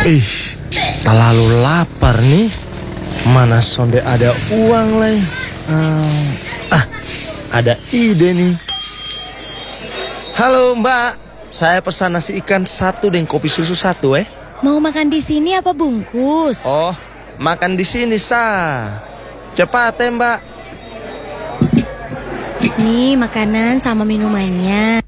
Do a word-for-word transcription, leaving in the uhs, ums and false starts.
Ih, terlalu lapar nih. Mana sonde ada uang lah. Hmm, ah, ada ide nih. Halo Mbak, saya pesan nasi ikan satu dan kopi susu satu eh. Mau makan di sini apa bungkus? Oh, makan di sini sah. Cepat ya Mbak. Nih makanan sama minumannya.